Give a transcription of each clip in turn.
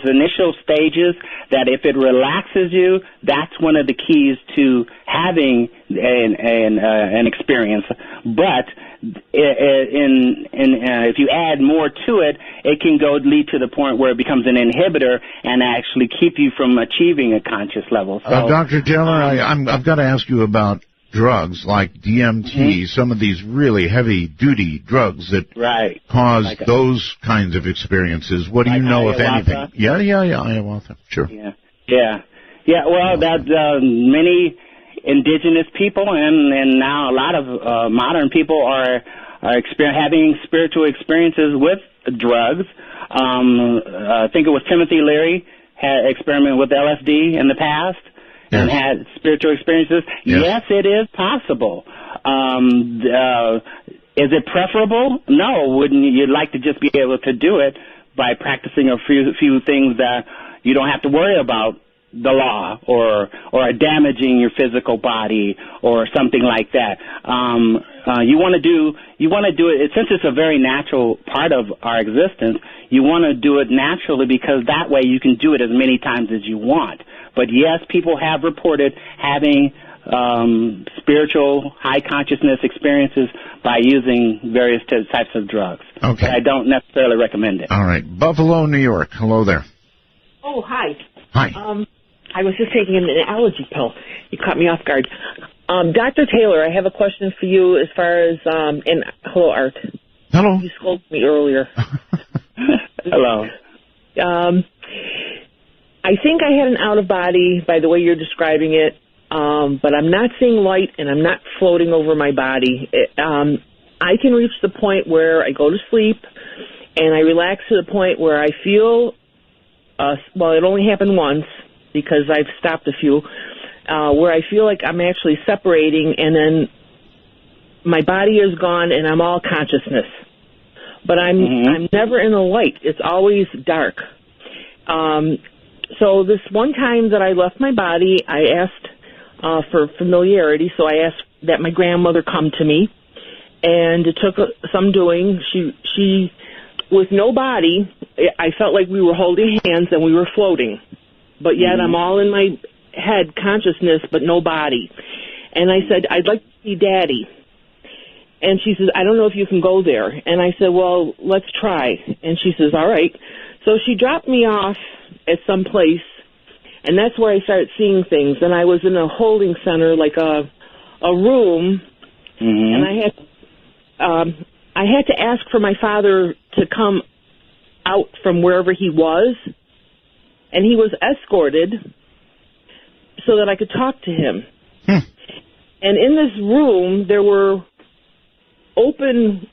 initial stages that if it relaxes you, that's one of the keys to having an experience. But if you add more to it, it can lead to the point where it becomes an inhibitor and actually keep you from achieving a conscious level. So, Dr. Taylor, I've got to ask you about drugs like DMT, some of these really heavy-duty drugs that cause those kinds of experiences. What do you know, if anything? Yeah, ayahuasca, sure. Yeah. Well, that many indigenous people and now a lot of modern people are having spiritual experiences with drugs. I think it was Timothy Leary had experimented with LSD in the past. Yes. And had spiritual experiences. Yes, it is possible. Is it preferable? No. Wouldn't you'd like to just be able to do it by practicing a few things that you don't have to worry about the law or damaging your physical body or something like that. You want to do it since it's a very natural part of our existence. You want to do it naturally because that way you can do it as many times as you want. But yes, people have reported having spiritual high consciousness experiences by using various types of drugs. Okay. But I don't necessarily recommend it. All right. Buffalo, New York. Hello there. Oh, hi. Hi. I was just taking an allergy pill. You caught me off guard. Dr. Taylor, I have a question for you as far as, hello, Art. Hello. You scolded me earlier. Hello. I think I had an out-of-body by the way you're describing it, but I'm not seeing light and I'm not floating over my body. I can reach the point where I go to sleep and I relax to the point where I feel, it only happened once because I've stopped a few, where I feel like I'm actually separating and then my body is gone and I'm all consciousness. But I'm never in the light. It's always dark. So this one time that I left my body, I asked for familiarity, so I asked that my grandmother come to me, and it took some doing. She with no body, I felt like we were holding hands and we were floating, but yet I'm all in my head consciousness, but no body. And I said, I'd like to see Daddy. And she says, I don't know if you can go there. And I said, well, let's try. And she says, all right. So she dropped me off at some place, and that's where I started seeing things. And I was in a holding center, like a room, and I had to ask for my father to come out from wherever he was, and he was escorted so that I could talk to him. And in this room, there were open,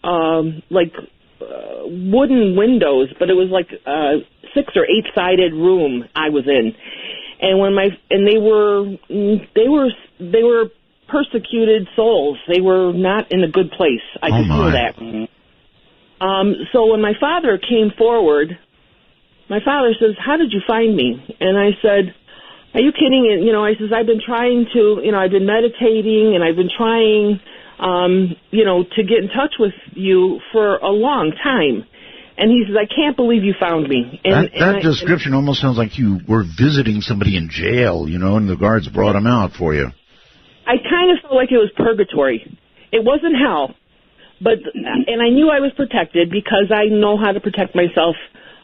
wooden windows, but it was like a 6 or 8 sided room I was in. And they were persecuted souls. They were not in a good place. I could feel that. So when my father came forward, my father says, how did you find me? And I said, are you kidding? And, I says, I've been trying to, I've been meditating and I've been trying, to get in touch with you for a long time. And he says, I can't believe you found me. And that description almost sounds like you were visiting somebody in jail, and the guards brought him out for you. I kind of felt like it was purgatory. It wasn't hell. And I knew I was protected because I know how to protect myself,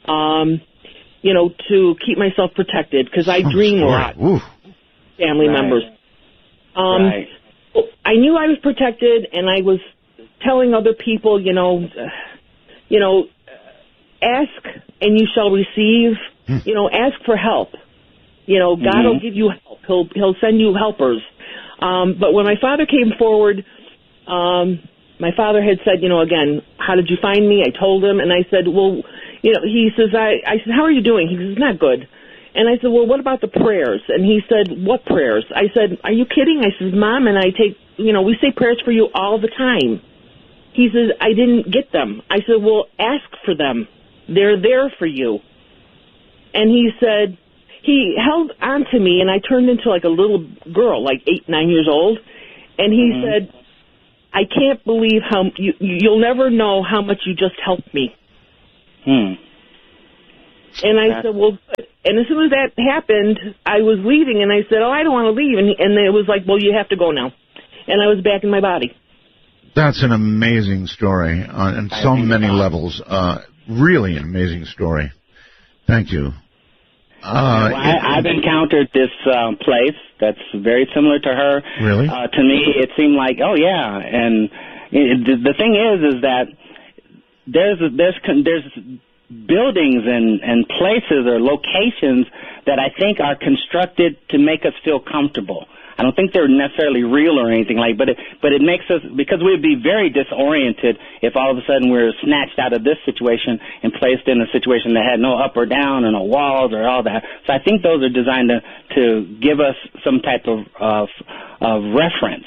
to keep myself protected because I dream a lot. Family members. I knew I was protected, and I was telling other people, ask and you shall receive. Ask for help. God will give you help. He'll send you helpers. But when my father came forward, my father had said, again, how did you find me? I told him, and I said, well, he says, I said, how are you doing? He says, not good. And I said, well, what about the prayers? And he said, what prayers? I said, are you kidding? I said, Mom and I we say prayers for you all the time. He says, I didn't get them. I said, well, ask for them. They're there for you. And he said, he held on to me, and I turned into like a little girl, like 8, 9 years old. And he said, I can't believe you'll never know how much you just helped me. And I said, well, good. And as soon as that happened, I was leaving, and I said, oh, I don't want to leave. And it was like, well, you have to go now. And I was back in my body. That's an amazing story on so many levels. Really an amazing story. Thank you. I've encountered this place that's very similar to her. Really? To me, it seemed like, oh, yeah. And the thing is that there's buildings and places or locations that I think are constructed to make us feel comfortable. I don't think they're necessarily real or anything like, but it makes us, because we'd be very disoriented if all of a sudden we're snatched out of this situation and placed in a situation that had no up or down or no walls or all that. So I think those are designed to give us some type of reference.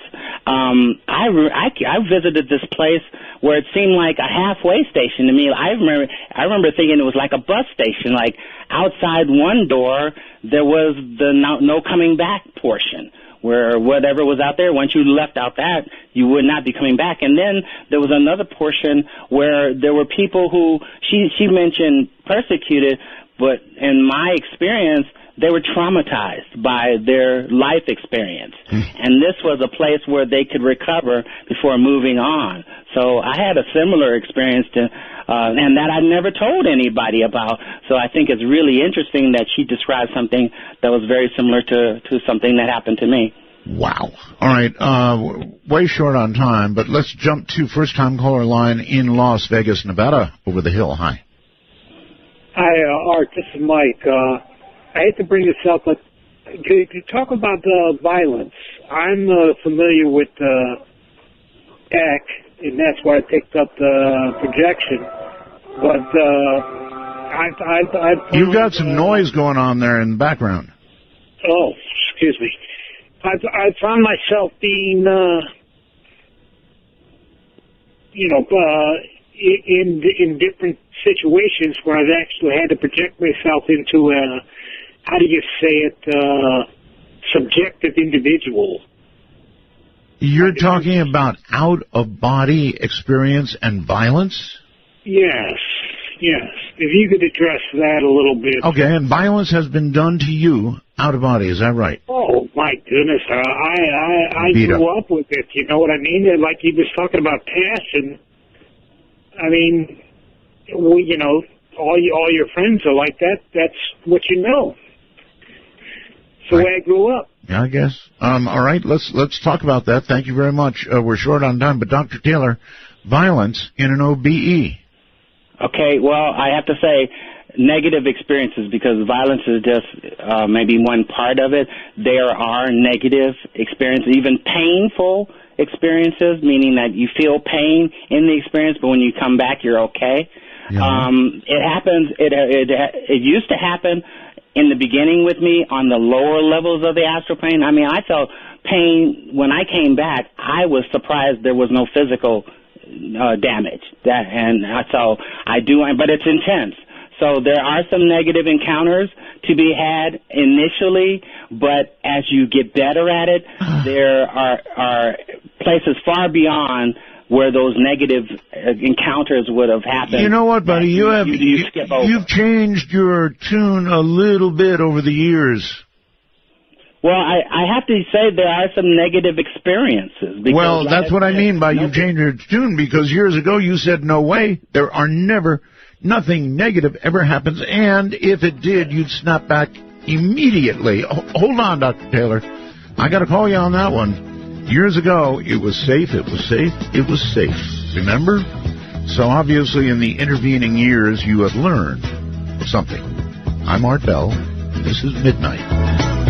I visited this place where it seemed like a halfway station to me. I remember thinking it was like a bus station. Like outside one door, there was the no coming back portion, where whatever was out there, once you left out that, you would not be coming back. And then there was another portion where there were people who, she mentioned persecuted, but in my experience, they were traumatized by their life experience. And this was a place where they could recover before moving on. So I had a similar experience and that I never told anybody about. So I think it's really interesting that she described something that was very similar to something that happened to me. Wow. All right. Way short on time, but let's jump to first-time caller line in Las Vegas, Nevada, over the hill. Hi. Hi, Art. This is Mike. I hate to bring this up, but could you talk about violence? I'm familiar with ACT, and that's why I picked up the projection. But you've got some noise going on there in the background. Oh, excuse me. I found myself being, in different situations where I've actually had to project myself into how do you say it, subjective individual. You're talking about out-of-body experience and violence? Yes. If you could address that a little bit. Okay, and violence has been done to you out-of-body, is that right? Oh, my goodness. I grew up with it, you know what I mean? Like he was talking about passion. I mean, all your friends are like that. That's what you know. It's the way I grew up. Yeah, I guess. All right, let's talk about that. Thank you very much. We're short on time, but Dr. Taylor, violence in an OBE. Okay, well, I have to say negative experiences, because violence is just maybe one part of it. There are negative experiences, even painful experiences, meaning that you feel pain in the experience, but when you come back, you're okay. Yeah. It happens. It used to happen in the beginning with me on the lower levels of the astral plane. I mean, I felt pain when I came back. I was surprised there was no physical damage. So I do, but it's intense. So there are some negative encounters to be had initially, but as you get better at it, there are places far beyond where those negative encounters would have happened. You know what, buddy? You've changed your tune a little bit over the years. Well, I have to say there are some negative experiences. Well, that's what I mean by you've changed your tune, because years ago you said, no way, there are nothing negative ever happens, and if it did, you'd snap back immediately. Hold on, Dr. Taylor. I got to call you on that one. Years ago, it was safe, it was safe, it was safe. Remember? So obviously in the intervening years, you have learned something. I'm Art Bell. This is Midnight.